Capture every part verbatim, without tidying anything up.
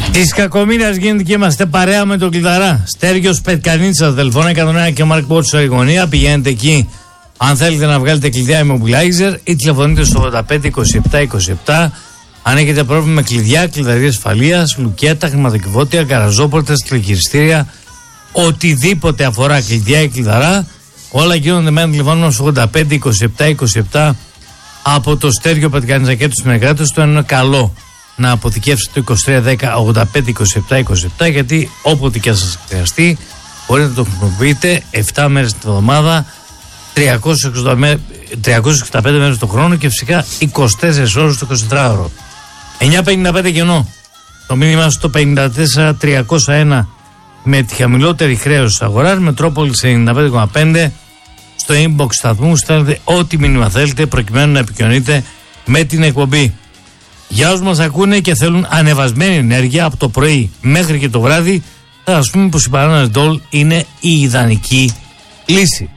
Της κακομοίρας γίνεται και είμαστε παρέα με τον Κλειδαρά. Στέργιος Πετκανίτσας, Δελφώνα εκατόν ένα και Μάρκ Μπότσο γωνία. Πηγαίνετε εκεί αν θέλετε να βγάλετε κλειδιά immobilizer ή τηλεφωνείτε στο ογδόντα πέντε είκοσι επτά είκοσι επτά. Αν έχετε πρόβλημα με κλειδιά, κλειδαρίες ασφαλείας, λουκέτα, χρηματοκιβώτια, γκαραζόπορτες, τηλεχειριστήρια, οτιδήποτε αφορά κλειδιά ή κλειδαρά, όλα γίνονται με ένα τηλεφώνημα στο ογδόντα πέντε είκοσι επτά είκοσι επτά από το Στέργιο Πετκανίτσα και τους συνεργάτες του. Είναι καλό να αποθηκεύσετε το είκοσι τρία δέκα ογδόντα πέντε είκοσι επτά είκοσι επτά, γιατί όποτε και σας χρειαστεί μπορείτε να το χρησιμοποιείτε επτά μέρες την εβδομάδα, τριακόσιες εξήντα πέντε μέρες το χρόνο και φυσικά είκοσι τέσσερις ώρες το εικοσιτετράωρο. εννιά πενήντα πέντε κενό. Το μήνυμα στο πενήντα τέσσερα τριακόσια ένα με τη χαμηλότερη χρέωση της αγοράς, Μετρόπολης ενενήντα πέντε κόμμα πέντε. Στο inbox σταθμού στέλνετε ό,τι μήνυμα θέλετε προκειμένου να επικοινωνείτε με την εκπομπή. Για όσους μας ακούνε και θέλουν ανεβασμένη ενέργεια από το πρωί μέχρι και το βράδυ, θα σας πούμε πως η Banana Doll είναι η ιδανική λύση.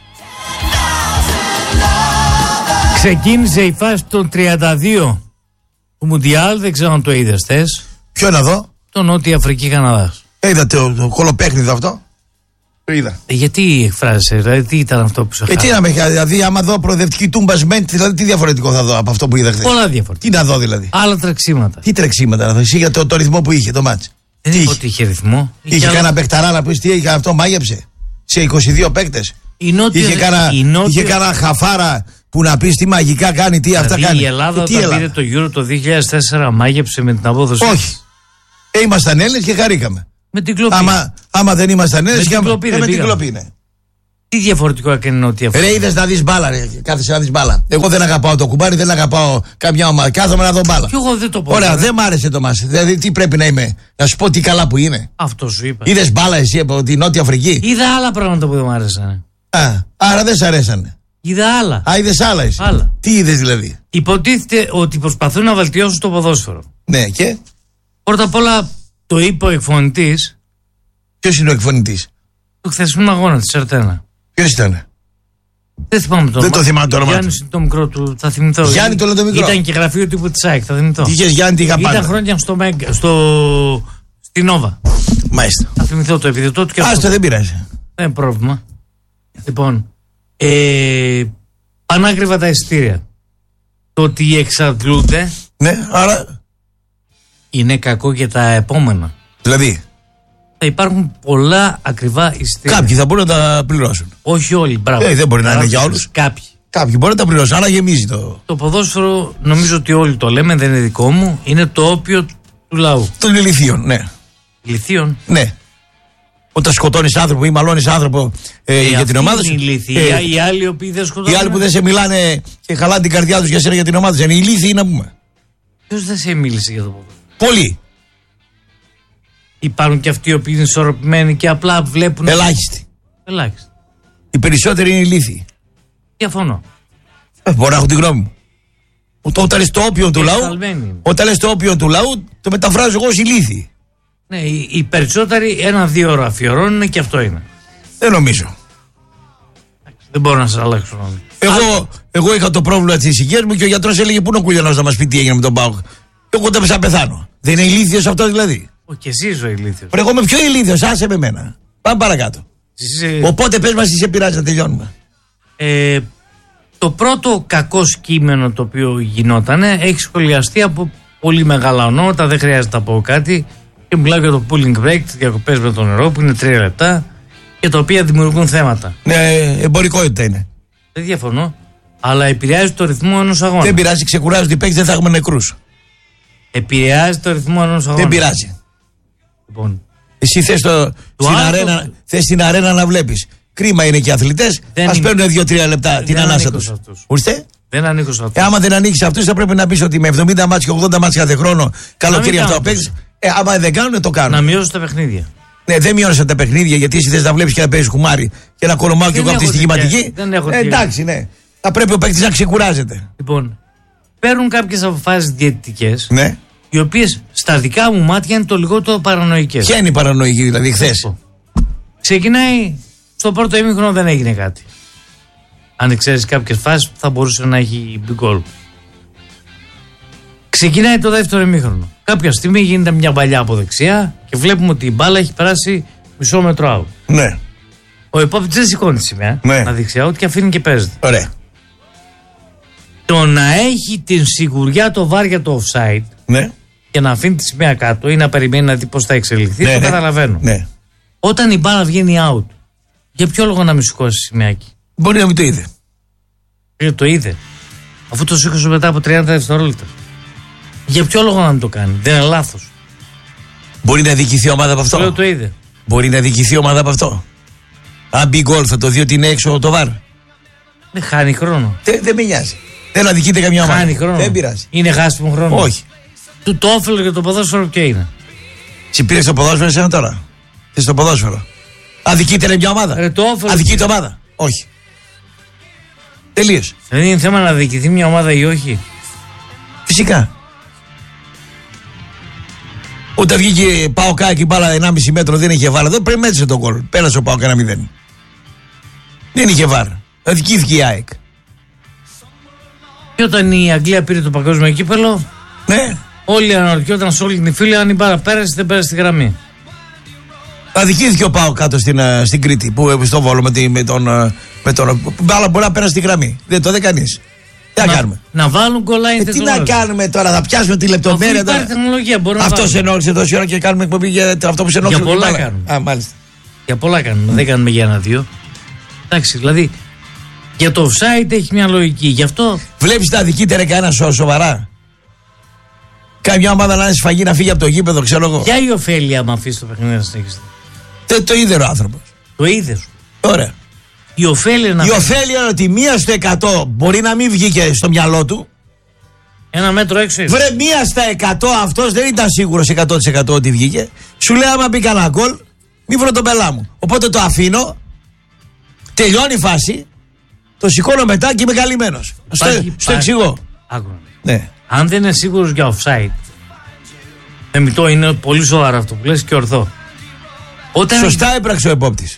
Ξεκίνησε η φάση των τριάντα δύο του Μουντιάλ, δεν ξέρω αν το είδες θες. Ποιο να δω? Το Νότια Αφρική Καναδάς. Είδατε το, το κολοπέχνιδο αυτό? Το είδα. Ε, γιατί εκφράζεσαι, δηλαδή τι ήταν αυτό που σε χάρη? Ε, τι να με χάρη, δηλαδή άμα δω προοδευτική τούμπα σμέντ, δηλαδή τι διαφορετικό θα δω από αυτό που είδα χθες? Πολλά διαφορετικά. Τι να δω δηλαδή? Άλλα τρεξίματα. Τι τρεξίματα να δω, εσύ για το, το ρυθμό που είχε το μάτς? Δεν είπα ότι είχε ρυθμό. Είχε, είχε κανένα παιχταρά να πεις τι είχε αυτό, μάγεψε σε είκοσι δύο παίκτες? Νότιο, είχε κανένα νότιο... χαφάρα που να πεις τι μαγικά κάνει, τι δηλαδή αυτά κάνει? Η Ελλάδα ε, όταν πήρε το Euro το δύο χιλιάδες τέσσερα μάγεψε με την απόδοση? Όχι. Ε, ήμασταν Έλληνες και χαρήκαμε. Με την κλοπή. Άμα, άμα δεν ήμασταν Έλληνες και άμα, με την κλοπή, ναι. Τι διαφορετικό έκανε η Νότια Αφρική? Ρε, είδες να δεις μπάλα, ρε. Κάθεσαι να δεις μπάλα. Εγώ δεν αγαπάω το κουμπάρι, δεν αγαπάω καμιά ομάδα. Κάθομαι να δω μπάλα. Κι εγώ δεν το πω. Ωραία, δεν μ' άρεσε το μας. Δηλαδή, τι πρέπει να είμαι? Να σου πω τι καλά που είναι. Αυτό σου είπα. Είδες μπάλα εσύ από τη Νότια Αφρική? Είδα άλλα πράγματα που δεν μ' άρεσαν. Α, άρα δεν σ' αρέσανε. Είδα άλλα. Α, είδες άλλα εσύ. Άλλα. Τι είδες δηλαδή? Υποτίθεται ότι προσπαθούν να βελτιώσουν το ποδόσφαιρο. Ναι, και. Πρώτα απ' όλα το είπε ο εκφωνητής. Ποιος είναι ο εκφωνητής? Του χθεσινού αγώνα της Ερτένα. Ποιος ήταν? Δεν θυμάμαι το όνομα. Δεν το θυμάμαι το όνομα. Γιάννη το μικρό του, θα θυμηθώ. Γιάννη το λέω το μικρό. Ήταν και γραφείο τύπου της ΑΕΚ, θα θυμηθώ. Τι είχες Γιάννη, τι είχα πάντα. Ήταν χρόνια στο Μέγκα, στο... στη Νόβα. Μάλιστα. Θα θυμηθώ το επιδετό του και αυτό. Άστο, δεν πειράζει. Δεν είναι πρόβλημα. Λοιπόν, ε, πανάκριβα τα εισιτήρια. Το ότι εξαντλούνται. Ναι, άρα. Είναι κακό για τα επόμενα. Δηλαδή. Θα υπάρχουν πολλά ακριβά εισιτήρια. Κάποιοι θα μπορούν να τα πληρώσουν. Όχι όλοι, μπράβο. Ε, δεν μπορεί να είναι για όλους. Κάποιοι. Κάποιοι μπορούν να τα πληρώσουν, αλλά γεμίζει το. Το ποδόσφαιρο, νομίζω ότι όλοι το λέμε, δεν είναι δικό μου, είναι το όπιο του λαού. Των ηλιθείων, ναι. Ηλιθείων. Ναι. Όταν σκοτώνεις άνθρωπο ή μαλώνεις άνθρωπο ε, ε, για την ομάδα σου. Είναι ηλίθιοι. Ε, οι άλλοι οποίοι δεν σκοτώνουν. Οι άλλοι που δεν σε μιλάνε και χαλάνε την καρδιά τους για σένα για την ομάδα σου. Είναι ηλίθιοι να πούμε. Ποιος δεν σε μίλησε για το ποδόσφαιρο? Πολλοί. Υπάρχουν και αυτοί οι οποίοι είναι ισορροπημένοι και απλά βλέπουν. Ελάχιστοι. Ελάχιστοι. Οι περισσότεροι είναι ηλίθιοι. Διαφωνώ. Ε, μπορώ να έχω τη γνώμη μου. Όταν λες το όπιο του λαού, όταν λες το όπιο του λαού, το μεταφράζω εγώ ως ηλίθιοι. Ναι, οι, οι περισσότεροι ένα-δύο ώρα αφιερώνουν και αυτό είναι. Δεν νομίζω. Δεν μπορώ να σας αλλάξω νόμο. Εγώ, εγώ είχα το πρόβλημα της ησυχίας μου και ο γιατρός έλεγε πού είναι ο Κουλιανός να μας πει τι έγινε με τον ΠΑΟΚ. Εγώ δεν θα πεθάνω. Δεν είναι ηλίθιος αυτό δηλαδή? Ο και εσύ είσαι ο ηλίθιος. Πρέπει εγώ είμαι πιο ηλίθιος, άσε με εμένα. Πάμε παρακάτω. Είσαι... Οπότε πες μας τι σε πειράζει να τελειώνουμε. Ε, το πρώτο κακό κείμενο το οποίο γινότανε έχει σχολιαστεί από πολύ μεγάλα ονόματα, δεν χρειάζεται να πω κάτι. Και μιλάω για το pooling break, τις διακοπές με το νερό που είναι τρία λεπτά και τα οποία δημιουργούν θέματα. Ναι, εμπορικότητα είναι. Δεν διαφωνώ, αλλά επηρεάζει το ρυθμό ενός αγώνα. Δεν πειράζει, ξεκουράζονται οι παίκτες, δεν θα έχουμε νεκρούς. Επηρεάζει το ρυθμό ενός αγώνα. Δεν πειράζει. Λοιπόν. Εσύ θες, το, το στην αρένα, το... θες στην αρένα να βλέπεις. Κρίμα είναι και οι αθλητές. Ας παίρνουν δύο τρία λεπτά δεν την ανάσα τους. Ορίστε. Δεν ανήκω σε αυτούς. Ε, άμα δεν ανήκεις σε αυτούς, θα πρέπει να πεις ότι με εβδομήντα μάτς και ογδόντα μάτς κάθε χρόνο καλοκαίρι αυτό παίξεις. Ε, άμα δεν κάνουν, το κάνουν. Να μειώσουν τα παιχνίδια. Ναι, δεν μειώσαν τα παιχνίδια γιατί εσύ θες να βλέπεις και να παίζεις κουμάρι και να κολομάω και εγώ από τη στοιχηματική. Δεν έχω ε, εντάξει, ναι. Θα πρέπει ο παίκτης να ξεκουράζεται. Λοιπόν, παίρνουν κάποιες αποφάσεις διαιτητικές. Ναι. Οι οποίες στα δικά μου μάτια είναι το λιγότερο παρανοϊκές. Ποια είναι η παρανοϊκή, δηλαδή, χθες? Ξεκινάει, στο πρώτο ημίχρονο δεν έγινε κάτι. Αν ξέρεις κάποιες φάσεις που θα μπορούσε να έχει μπει γκολ. Ξεκινάει το δεύτερο ημίχρονο. Κάποια στιγμή γίνεται μια παλιά από δεξιά και βλέπουμε ότι η μπάλα έχει περάσει μισό μέτρο out. Ναι. Ο υπόπτης δεν σηκώνει τη σημαία. Ναι. Αδεξιά, ότι και αφήνει και παίζεται. Ωραία. Το να έχει την σιγουριά το βάρ για το offside, ναι, και να αφήνει τη σημαία κάτω ή να περιμένει να δει πώς θα εξελιχθεί, ναι, το ναι, καταλαβαίνω. Ναι. Όταν η μπάλα βγαίνει out, για ποιο λόγο να μην σηκώσει τη σημαία εκεί? Μπορεί να μην το είδε. Ε, το είδε. Αφού το σήκωσε μετά από τριάντα δευτερόλεπτα. Για ποιο λόγο να μην το κάνει? Δεν είναι λάθος. Μπορεί να διοικηθεί ομάδα από αυτό. Λέω, το είδε. Μπορεί να διοικηθεί ομάδα από αυτό. Αν μπει γκολ, θα το δει ότι είναι έξω το βαρ. Δεν χάνει χρόνο. Δεν δε με νοιάζει. Δεν αδικείται καμιά ομάδα. Χάνει χρόνο. Δεν πειράζει. Είναι χάσιμο χρόνο. Όχι. Του το όφελο για το ποδόσφαιρο και είναι. Συ πήρε το ποδόσφαιρο εσένα τώρα. Θες το ποδόσφαιρο. Αδικείται μια ομάδα. Ρε, το όφελο... Αδικείται ομάδα. Όχι. Τελείως. Δεν είναι θέμα να διοικηθεί μια ομάδα ή όχι. Φυσικά. Όταν βγήκε πάω κάκι μπάλα ενάμιση μέτρο δεν είχε βάρα. Εδώ πρέπει μέτρησε τον γκολ. Πέρασε ο Πάο ένα μηδέν. Δεν είχε βάρα. Αδικήθηκε η ΑΕΚ. Και όταν η Αγγλία πήρε το παγκόσμιο κύπελο, ναι, όλοι αναρωτιόταν σε όλη την φίλη αν η μπάλα πέρασε δεν πέρασε στη γραμμή. Αδικήθηκε ο Πάο κάτω στην, στην Κρήτη που στο Βόλο με, τη, με τον. Με τον μπάλα μπορεί να πέρασε στη γραμμή. Δεν το δε κανείς. Τι να κάνουμε. Να βάλουν γκολάιν ε, τι να κάνουμε τώρα, θα πιάσουμε τη λεπτομέρεια. Αφού υπάρχει τεχνολογία, μπορούμε αυτό σε ενόχλησε τόση ώρα και κάνουμε εκπομπή για αυτό που σε ενόχλησε. Για πολλά κάνουμε. Α, μάλιστα. Για πολλά κάνουμε. Mm. Δεν κάνουμε για ένα-δύο. Εντάξει, δηλαδή για το offside έχει μια λογική. Γι' αυτό. Βλέπεις τα αδικείται ρε κανένα σο, σοβαρά. Κάμια ομάδα να είναι σφαγή να φύγει από το γήπεδο, ξέρω εγώ. Ποια η ωφέλεια άμα αφήσει το παιχνίδι να συνεχίσει? Δεν το είδε ο άνθρωπος. Το είδε σου. Ωραία. Η ωφέλεια, να η ωφέλεια είναι ότι μία στο εκατό μπορεί να μην βγήκε στο μυαλό του. Ένα μέτρο έξω είναι. Βρε, μία στα εκατό αυτός δεν ήταν σίγουρος εκατό τοις εκατό ότι βγήκε. Σου λέει άμα μπει κανένα γκολ, μη βρω τον πελά μου. Οπότε το αφήνω, τελειώνει η φάση, το σηκώνω μετά και είμαι καλυμμένος. Στο, στο εξηγώ. Άκουρα. Ναι. Αν δεν είναι σίγουρος για offside, θεμιτό είναι πολύ σοβαρό αυτό που λες και ορθό. Όταν... Σωστά έπραξε ο επόπτης.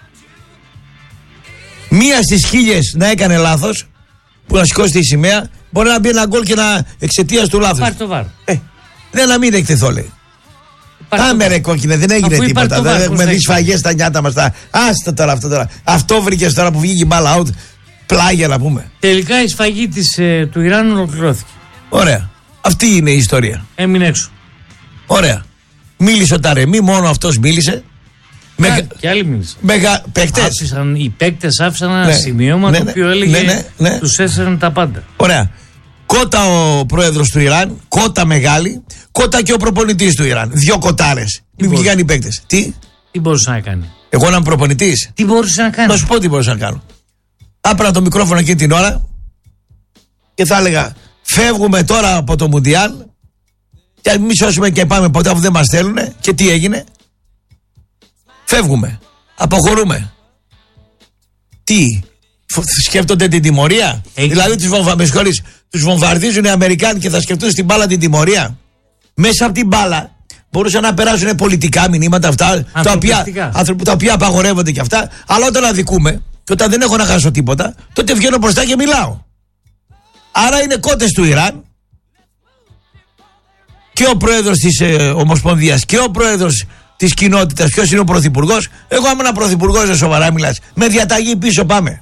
Μία στις χίλιες να έκανε λάθος, που να σηκώσει τη σημαία, μπορεί να μπει ένα γκολ και να εξαιτίας του λάθους. Υπάρχει το βάρ. Ε, δεν να μην εκτεθώ, λέει. Άμε ρε κόκκινε, δεν έγινε αφού τίποτα. Δεν έχουμε δει σφαγές στα νιάτα μας. Άστα τώρα αυτό τώρα. Αυτό βρήκες τώρα που βγήκε η μπάλα out. Πλάγια να πούμε. Τελικά η σφαγή της, ε, του Ιράν ολοκληρώθηκε. Ωραία. Αυτή είναι η ιστορία. Έμεινε έξω. Ωραία. Μίλησε ο Ταρεμί, μόνο αυτός μίλησε. Μεγα... Και άλλοι μίλησαν. Μεγα... Παίκτες. Άφησαν, οι παίκτες άφησαν ένα ναι. σημείωμα ναι, το ναι, οποίο έλεγε ναι, ναι, ναι. τους έσαιρνε τα πάντα. Ωραία. Κότα ο πρόεδρος του Ιράν, κότα μεγάλη, κότα και ο προπονητής του Ιράν. Δυο κοτάρες. Μην βγήκαν οι παίκτες. Τι? Τι μπορούσε να κάνει? Εγώ να είμαι προπονητής. Τι μπορούσε να κάνει? Να σου πω τι μπορούσα να κάνω. Άπαινα το μικρόφωνο εκείνη την ώρα και θα έλεγα φεύγουμε τώρα από το Μουντιάλ και μη σώσουμε και πάμε ποτέ αφού δεν μας θέλουν. Και τι έγινε? Φεύγουμε. Αποχωρούμε. Τι? Σκέφτονται την τιμωρία? Έχει. Δηλαδή τους, βομβα... τους βομβαρδίζουν οι Αμερικάνοι και θα σκεφτούν στην μπάλα την τιμωρία. Μέσα από την μπάλα μπορούσαν να περάσουν πολιτικά μηνύματα αυτά τα οποία, τα οποία απαγορεύονται και αυτά. Αλλά όταν αδικούμε και όταν δεν έχω να χάσω τίποτα, τότε βγαίνω μπροστά και μιλάω. Άρα είναι κότες του Ιράν και ο πρόεδρος της ε, Ομοσπονδίας και ο πρόεδρος της κοινότητας. Ποιος είναι ο πρωθυπουργός? Εγώ είμαι ένα πρωθυπουργός, δεν σοβαρά μιλάς. Με διαταγή πίσω πάμε.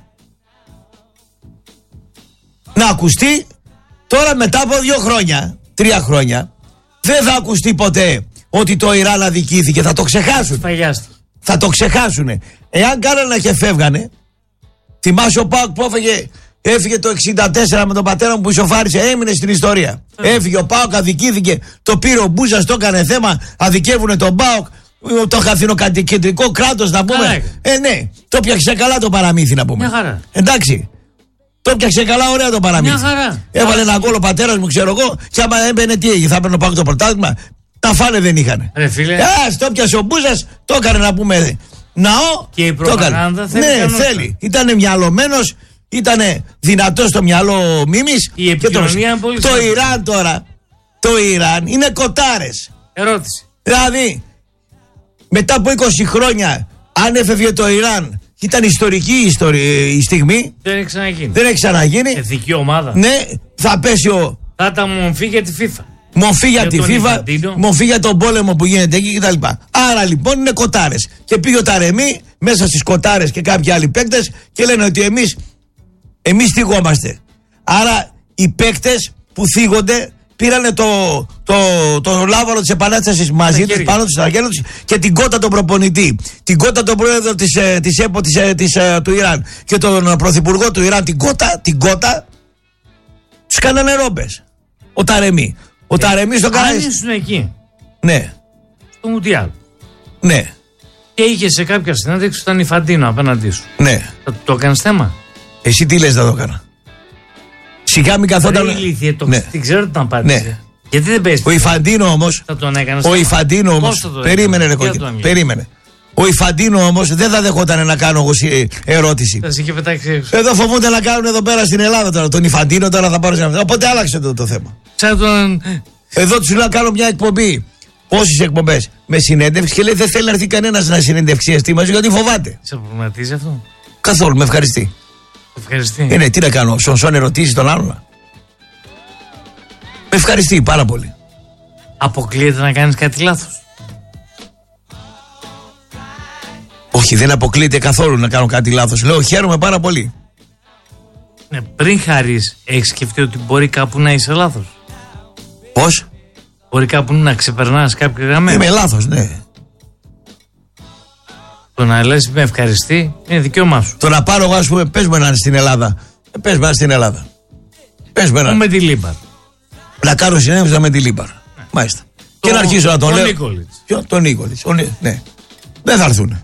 Να ακουστεί τώρα μετά από δύο χρόνια, τρία χρόνια, δεν θα ακουστεί ποτέ ότι το Ιράν αδικήθηκε. Θα το ξεχάσουν. Φαγιάστη. Θα το ξεχάσουνε. Εάν κάνανε και φεύγανε, θυμάσαι ο Πάοκ που έφυγε, έφυγε το εξήντα τέσσερα με τον πατέρα μου που ισοφάρισε, έμεινε στην ιστορία. Mm. Έφυγε ο Πάοκ, αδικήθηκε, το πήρε ο Μπούζας, το έκανε θέμα, αδικεύουνε τον Πάοκ, το χαθηνοκεντρικό κράτος να πούμε. Άρα. Ε, ναι, το πιάξε καλά το παραμύθι να πούμε. Μια χαρά. Εντάξει. Το πιάξε καλά, ωραία το παραμύθι. Μια χαρά. Έβαλε ένα γκολ ο πατέρας μου, ξέρω εγώ, και άμα έμπαινε τι έγινε, θα έπαιρνε Πάοκ το πρωτάθλημα. Τα φάνε δεν είχαν. Ρε φίλε. Α, το πιάσε ο Μπούζας, το έκανε να πούμε ναό. Και η προπαγάνδα θέλει. Ναι, θέλει. Ήτανε μυαλωμένος, ήτανε δυνατός στο μυαλό μίμης. Η επικοινωνία είναι πολύ Το Ιράν τώρα, το Ιράν είναι κοτάρες. Ερώτηση. Δηλαδή, μετά από είκοσι χρόνια, αν έφευγε το Ιράν, ήταν ιστορική η, ιστορία, η στιγμή. Δεν έχει ξαναγίνει. Δεν έχει ξαναγίνει. Εθνική ομάδα. Ναι, θα πέσει ο, Θα ήταν μορφή για τη FIFA. Μορφή για, για τη FIFA, μορφή για τον πόλεμο που γίνεται εκεί κτλ. Άρα λοιπόν είναι κοτάρες. Και πήγε ο Ταρεμί μέσα στις κοτάρες και κάποιοι άλλοι παίκτες και λένε ότι εμείς, εμείς θυγόμαστε. Άρα οι παίκτες που θίγονται πήρανε το, το, το λάβαρο της επανάστασης μαζί τους, πάνω τους, στα χέρια τους και την κότα τον προπονητή, την κότα τον πρόεδρο της, της ΕΠΟ της, της, της, του Ιράν και τον πρωθυπουργό του Ιράν, την κότα, την κότα, τους κάνανε ρόμπες. Ο Ταρεμί. Ο ε, Ταρεμί στο κάνει. Αν ήσουν εκεί. Ναι. Στο Μουντιάλ. Ναι. Και είχε σε κάποια συνέντευξη ήταν η Φαντίνο απέναντί σου. Ναι. Θα το έκανες θέμα. Εσύ τι λες να το έκανα. Σιγά μην καθόταν. Είναι ηλίθιε, το ναι. την ξέρω την απάντηση. Ναι. Γιατί δεν παίζει. Ο Ιφαντίνο όμως. Θα τον έκανες. Ο Ιφαντίνο όμως. Περίμενε, ρε κόκκινο. Περίμενε. Ο Ιφαντίνο όμως δεν θα δεχόταν να κάνω εγώ ερώτηση. Θα σε είχε πετάξει. Εδώ φοβούνται να κάνουν εδώ πέρα στην Ελλάδα τώρα. Τον Ιφαντίνο τώρα θα πάρω σε αυτό. Οπότε άλλαξε το, το θέμα. Τον... Εδώ του λέω να κάνω μια εκπομπή. Πόσες εκπομπές με συνέντευξη και λέει δεν θέλει να έρθει κανένας να συνεντευξιαστεί μαζί γιατί φοβάται. Σε προβληματίζει αυτό. Καθόλου, με ευχαριστεί. Ευχαριστεί. Ε, ναι, τι να κάνω, σον ερωτήσει τον άλλον. Με ευχαριστεί πάρα πολύ. Αποκλείεται να κάνεις κάτι λάθος. Όχι, δεν αποκλείεται καθόλου να κάνω κάτι λάθος. Λέω χαίρομαι πάρα πολύ. Ναι, πριν χαρείς, έχεις σκεφτεί ότι μπορεί κάπου να είσαι λάθος. Πώς? Μπορεί κάπου να ξεπερνάς κάποια γραμμή. Είμαι λάθος, ναι. Το να λες με ευχαριστεί είναι δικαίωμά σου. Το να πάρω εγώ, ας πούμε, πες με έναν στην Ελλάδα. Ε, πες με έναν στην Ελλάδα. Πες με έναν. Με τη Λίμπαρ. Να κάνω συνέντευξη με τη Λίμπαρ. Ναι. Μάλιστα. Το, και να αρχίσω να τον το λέω. Νίκολιτς. Ποιο, τον Νίκολιτς. Ο, ναι. Δεν θα έρθουν.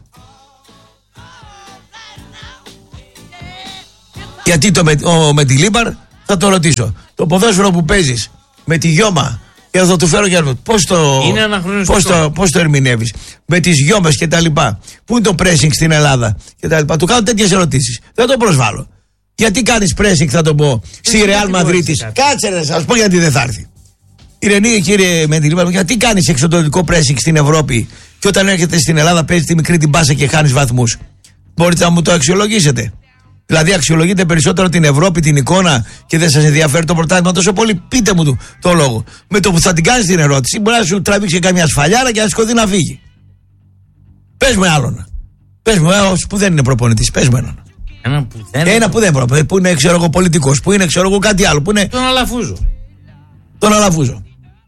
Γιατί το με, ο, με τη Λίμπαρ θα το ρωτήσω. Το ποδόσφαιρο που παίζεις με τη Γιώμα. Και θα του φέρω και άλλο. Πώς το, πώς το, πώς το ερμηνεύεις με τις γιώμες και τα λοιπά. Πού είναι το pressing στην Ελλάδα και τα λοιπά. Του κάνω τέτοιες ερωτήσεις. Δεν το προσβάλλω. Γιατί κάνεις pressing, θα το πω, στη Ρεάλ Μαδρίτης. Κάτσε να σας πω γιατί δεν θα έρθει. Ειρηνή, κύριε Μεντιλίμπαρ, γιατί κάνεις εξωτερικό pressing στην Ευρώπη και όταν έρχεται στην Ελλάδα παίζεις τη μικρή την μπάσα και χάνεις βαθμούς. Μπορείτε να μου το αξιολογήσετε. Δηλαδή, αξιολογείτε περισσότερο την Ευρώπη, την εικόνα και δεν σας ενδιαφέρει το πρωτάθλημα τόσο πολύ. Πείτε μου το, το λόγο. Με το που θα την κάνεις την ερώτηση, μπορεί να σου τραβήξει καμιά σφαλιάρα και να σηκωθεί να φύγει. Πες με άλλον. Πες μου, ένα που δεν είναι προπονητής. Πες με έναν. Ένα που δεν, ένα που δεν είναι προπονητής. Που είναι, ξέρω εγώ, πολιτικός. Που είναι, ξέρω εγώ, κάτι άλλο. Που είναι... Τον Αλαφούζο. Τον Αλαφούζο.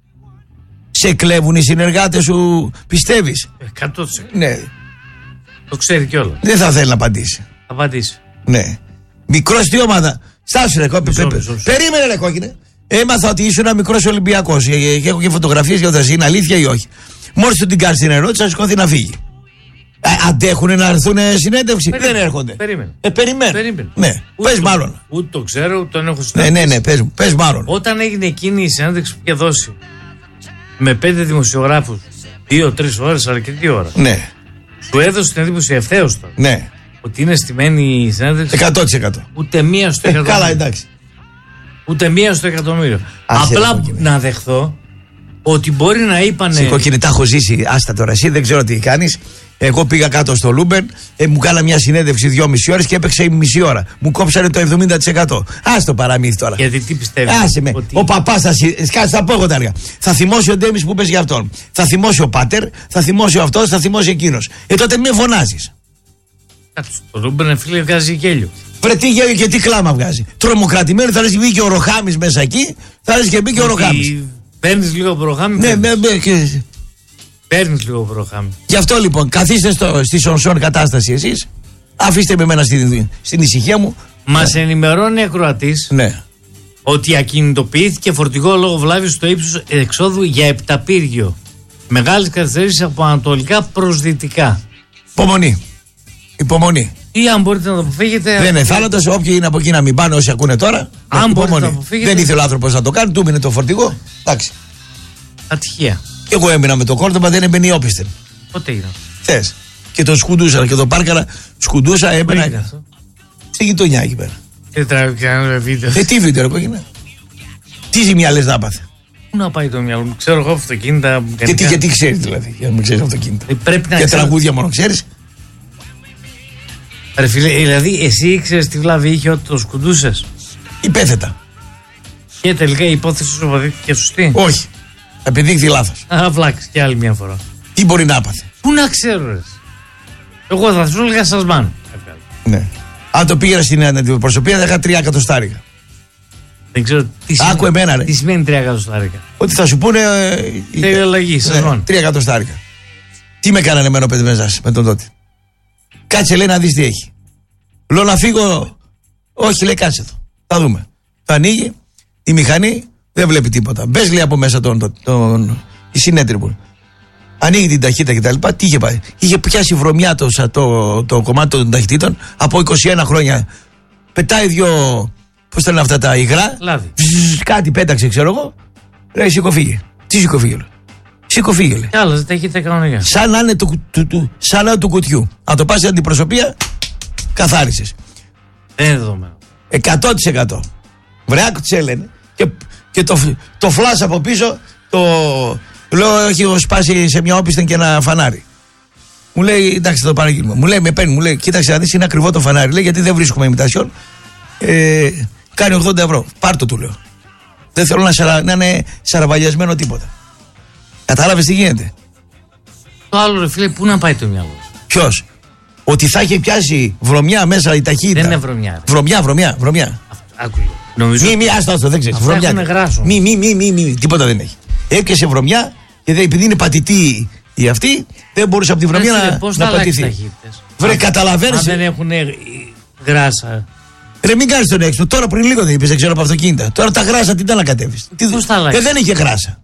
Σε κλέβουν οι συνεργάτες σου, πιστεύεις? εκατό τοις εκατό. Ναι. Το ξέρει κιόλας. Δεν θα θέλει να απαντήσει. Θα απαντήσει. Ναι. Μικρός τι ομάδα. Στάσου ρε κόκκινε. Περίμενε ρε κόκκινε. Έμαθα ότι ήσουν ένα μικρός Ολυμπιακός. Και έχω και φωτογραφίες για το είναι αλήθεια ή όχι. Μόλις του την κάνει την ερώτηση, θα σηκώθει να φύγει. Ε, αντέχουνε να έρθουν συνέντευξη. Περίμενε. Δεν έρχονται. Περίμενε. Ε, περιμένε. Περίμενε. Ναι. Πες μάλλον. Ούτε το ξέρω, ούτε τον έχω συνέντευξη. Ναι, ναι, ναι. Πες, πες μάλλον. Όταν έγινε εκείνη η συνέντευξη που είχε δώσει με πέντε δημοσιογράφους, δύο-τρεις ώρες, αρκετή ώρα. Ναι. Σου έδωσε την εντύπωση ευθέως τώρα. Ναι. Ότι είναι στημένη η συνέντευξη. εκατό τοις εκατό. Ούτε μία στο εκατομμύριο. Ε, καλά, εντάξει. Ούτε μία στο εκατομμύριο. Απλά να δεχθώ ότι μπορεί να είπανε. Σε κόκκινη, τα έχω ζήσει. Άστα τώρα, εσύ δεν ξέρω τι κάνεις. Εγώ πήγα κάτω στο Λούμπεν, ε, μου κάνα μια συνέντευξη δυόμιση ώρες και έπαιξε η μισή ώρα. Μου κόψανε το εβδομήντα τοις εκατό. Άστο παραμύθι τώρα. Γιατί τι πιστεύεις? Άσε με. Ότι... Ο παπάς θα, σκάσει, θα πω εγώ τα έργα. Θα θυμώσει ο Ντέμις που πες για αυτόν. Θα θυμώσει ο Πάτερ, θα θυμώσει ο αυτός, θα θυμώσει εκείνος. Ε, τότε με φωνάζεις. Το Λούμπεν, φίλε, βγάζει γέλιο. Βρε τι γέλιο και τι κλάμα βγάζει. Τρομοκρατημένο, θα λες και μπήκε ο Ροχάμις μέσα εκεί, θα λες και μπήκε ο Ροχάμις. Παίρνεις λίγο προχάμι. Ναι, ναι, ναι. Και... Παίρνεις λίγο προχάμι. Γι' αυτό λοιπόν, καθίστε στο, στη σονσόν κατάσταση εσείς. Αφήστε με εμένα στην, στην ησυχία μου. Μας ναι. ενημερώνει ακροατής ναι. ότι ακινητοποιήθηκε φορτηγό λόγω βλάβης στο ύψος εξόδου για επταπύργιο. Μεγάλες καθυστερήσεις από ανατολικά προς δυτικά. Υπομονή. Υπομονή. Ή αν μπορείτε να το αποφύγετε. Δεν είναι θάνατος, όποιοι είναι από εκεί να μην πάνε όσοι ακούνε τώρα. Αν μπορείτε να αποφύγετε. Δεν ήθελε ο άνθρωπος να το κάνει, του μείνε το φορτηγό. Εντάξει. Ατυχία. Και εγώ έμεινα με το κόρτομα, δεν έμπαινε η όπισθεν. Πότε έγινε? Θες. Και το σκουντούσα και το πάρκαρα, σκουντούσα, έμπαινα. Στη γειτονιά εκεί πέρα. Τι τράβηξε ένα βίντεο. Ε, τι βίντεο, ρε κόκκινα. Τι ζημιά λες να πάθει. Πού να πάει το μυαλό μου, ξέρω εγώ αυτοκίνητα. Και τι, γιατί ξέρεις δηλαδή, για να μην ξέρεις αυτοκίνητα. Ε, πρέπει να για ξέρω... τραγούδια μόνο ξέρεις. Ρε φίλε, δηλαδή εσύ ήξερες τι βλάβη είχε όταν το σκουντούσες? Υπέθετα. Και τελικά η υπόθεση σου αποδείχθηκε σωστή. Όχι. Επιδείχθη λάθος. Α, βλάξ και άλλη μια φορά. Τι μπορεί να έπαθε. Πού να ξέρω, ρε. Εγώ θα σου έλεγα σας μάνο. Ναι. Αν το πήγαινα στην αντιπροσωπεία θα είχα τρία εκατοστάρικα. Δεν ξέρω τι Άκου σημαίνει, εμένα, ρε. τι σημαίνει τρία εκατοστάρικα. Ότι θα σου πούνε. Τέλεια αλλαγή, σεζόν. Τρία εκατοστάρικα. Τι με κάνανε εμένα ο Πεντμέζας με τον τότε. Κάτσε, λέει, να δεις τι έχει. Λέω να φύγω. Όχι, λέει, κάτσε το. Θα δούμε. Θα ανοίγει η μηχανή, δεν βλέπει τίποτα. Μπες, λέει, από μέσα τον, τον, τον, η συνέτριβο. Ανοίγει την ταχύτητα και τα λοιπά. Τι είχε πάει. Είχε πιάσει βρωμιά το, το, το κομμάτι των ταχυτήτων από είκοσι ένα χρόνια. Πετάει δύο. Πώς τα λένε αυτά τα υγρά. Βζζ, κάτι πέταξε, ξέρω εγώ. Λέει, σηκωφύγε. Τι σηκωφύγε, λέει. Σηκωφύγε, λέει. Κι άλλα, ταχύτητα κανονικά. Σαν να είναι του, του, του, σαν να είναι του κουτιού. Αν το πας στην αντιπροσωπεία, καθάρισες. Δεν είναι δεδομένο. εκατό τοις εκατό. Βρε, άκου τι έλεγε. Και, και το, το φλάς από πίσω, το. Λέω, έχει σπάσει σε μια όπισθεν και ένα φανάρι. Μου λέει, εντάξει, θα το παραγγείλουμε. Μου λέει, με παίρνει, μου λέει, κοίταξε να δεις, είναι ακριβό το φανάρι. Λέει, γιατί δεν βρίσκουμε ημιτασιόν. Ε, κάνει ογδόντα ευρώ. Πάρ' το, του λέω. Δεν θέλω να, σαρα, να είναι σαραβαλιασμένο τίποτα. Κατάλαβες τι γίνεται. Το άλλο, ρε φίλε, πού να πάει το μυαλό. Ποιος? Ότι θα είχε πιάσει βρωμιά μέσα η ταχύτητα. Δεν είναι βρωμιά. Ρε. Βρωμιά, βρωμιά, βρωμιά. Άκουγε. Νομίζω. Μη, μη, άστο, άστο, δεν ξέρεις. Βρωμιά. Μη, μη, μη, μη, μη, τίποτα δεν έχει. Έπιασε βρωμιά και επειδή είναι πατητή η αυτή, δεν μπορούσε από τη βρωμιά να, πώς να πατηθεί. Βρε, καταλαβαίνεις. Αν δεν έχουν γράσα. Ρε, μην κάνεις τον έξω. Τώρα πριν λίγο δεν είπες, δεν ξέρω από αυτοκίνητα. Τώρα τα γράσα τι ήταν να κατέβεις. Πώς τα αλλάξεις. Δεν είχε γράσα.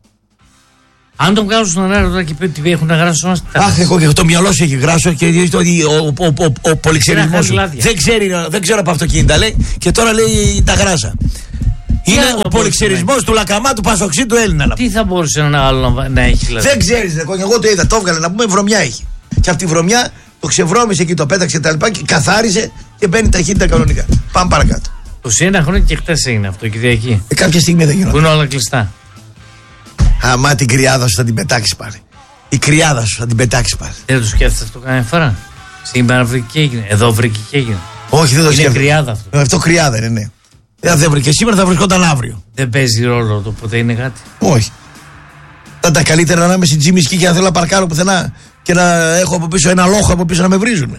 Αν τον βγάλω στον αέρα τώρα και πει ότι έχουν γράσα, όμως. Αχ, εγώ και το μυαλό σου έχει γράσο και ο, ο, ο, ο, ο πολυξερισμός σου. Δεν, ξέρει, δεν ξέρω από αυτοκίνητα, λέει, και τώρα λέει τα γράσα. Είναι ο πολυξερισμός του Λακαμά του Πασοξή του Έλληνα. Τι θα μπορούσε ένα άλλο να, να έχει, δηλαδή. Δεν ξέρεις, εγώ το είδα, το έβγαλε να πούμε βρωμιά έχει. Και αυτή τη βρωμιά το ξεβρώμισε εκεί, το πέταξε τα λοιπά και καθάρισε και μπαίνει ταχύτητα κανονικά. Πάμε παρακάτω. είκοσι ένα χρόνια και χτες έγινε αυτό, Κυριακή. Ε, κάποια στιγμή δεν γινόταν. Που είναι όλα κλειστά. Αμά την κρυάδα σου θα την πετάξει πάλι. Η κρυάδα σου θα την πετάξει πάλι. Δεν το σκέφτεσαι αυτό καμιά φορά. Σήμερα βρήκε και έγινε. Εδώ βρήκε και έγινε. Όχι, δεν το σκέφτεσαι. Είναι κρυάδα αυτό. Αυτό κρυάδα είναι, ναι. Δεν θα βρήκε σήμερα, θα βρισκόταν αύριο. Δεν παίζει ρόλο το ποτέ είναι κάτι. Όχι. Θα τα καλύτερα να είμαι στην Τζίμισκι και να θέλω να παρκάρω πουθενά και να έχω από πίσω ένα λόχο από πίσω να με βρίζουν.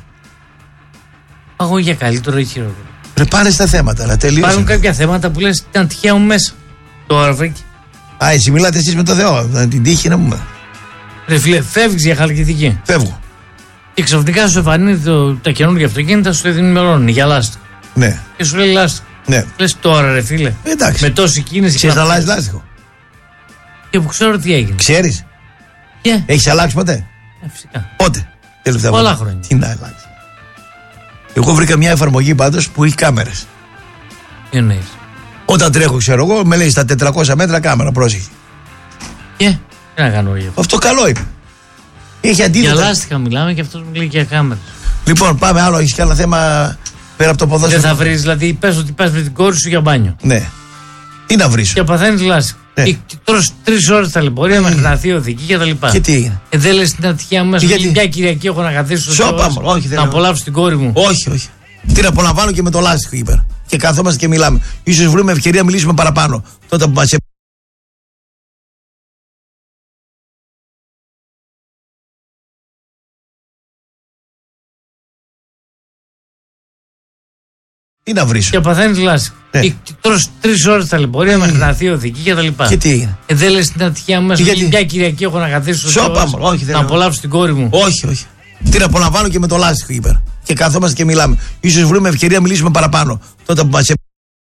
Εγώ για καλύτερο ή χειρότερο. Ρε, πάνε στα θέματα, να τελειώσουν. Υπάρχουν κάποια θέματα που λες ήταν τυχαία μου μέσα. Τώρα βρήκε. Α, εσύ μιλάτε εσείς με το Θεό. Την τύχη να μου. Ρε φίλε, φεύγεις για Χαλκιδική. Φεύγω. Και ξαφνικά σου εμφανίζεται τα καινούργια αυτοκίνητα, σου ενημερώνουν για λάστιχο. Ναι. Και σου λέει λάστιχο. Ναι. Λες τώρα, ρε φίλε. Εντάξει. Με τόση κίνηση. Ξέρεις να αλλάζεις λάστιχο. Και που ξέρω τι έγινε. Ξέρεις. Και. Έχεις αλλάξει ποτέ. Ε, φυσικά. Πότε. Τελευταία πολλά φορά. χρόνια. Τι να αλλάξει. Εγώ βρήκα μια εφαρμογή πάντως που έχει κάμερες. Τι εννοείς. Όταν τρέχω, ξέρω εγώ, με λέει στα τετρακόσια μέτρα κάμερα, πρόσεχε. Και. Τι να κάνω εγώ. Αυτό καλό είπε. Έχει αντίδοτα. Για λάστιχα μιλάμε και αυτός μου λέει και για κάμερες. Λοιπόν, πάμε άλλο. Έχεις κανένα θέμα πέρα από το ποδόσφαιρο. Δεν θα βρεις, δηλαδή, πες ότι πας με την κόρη σου για μπάνιο. Ναι. Τι να βρεις. Και παθαίνεις λάστιχο. Ναι. Και τρως τρεις ώρες ταλαιπωρία μέχρι να έρθει η οδική και τα λοιπά. Και τι έγινε. Ε, δεν λες την ατυχία μου μέσα. Γιατί? Μια Κυριακή έχω να καθίσω. Σώπα μου. Όχι, να απολαύσω την κόρη μου. Όχι, όχι. Τι να απολαμβάνω και με το λάστιχο εκεί πέρα. Και καθόμαστε και μιλάμε. Ίσως βρούμε ευκαιρία να μιλήσουμε παραπάνω. Τότε που μας. Τι να βρεις. Και παθαίνεις λάστιχο. Ναι. Και τρως τρεις ώρες ταλαιπωρία μέχρι να έρθει η οδική και τα λοιπά. Και τι έγινε. Ε, δεν λες την ατυχία μου μέσα. Γιατί? Μια Κυριακή έχω να καθίσω. Σώπα μου. Όχι, να απολαύσω την κόρη μου. Όχι, όχι. Τι να απολαμβάνω και με το λάστιχο εκεί πέρα. Και καθόμαστε και μιλάμε. Ίσως βρούμε ευκαιρία να μιλήσουμε παραπάνω. Τότε που μας.